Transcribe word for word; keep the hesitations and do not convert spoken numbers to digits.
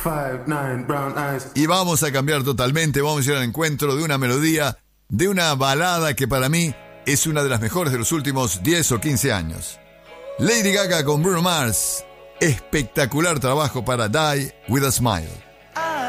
Y vamos a cambiar totalmente, vamos a ir al encuentro de una melodía, de una balada que para mí es una de las mejores de los últimos diez o quince años. Lady Gaga con Bruno Mars. Espectacular trabajo para Die With a Smile.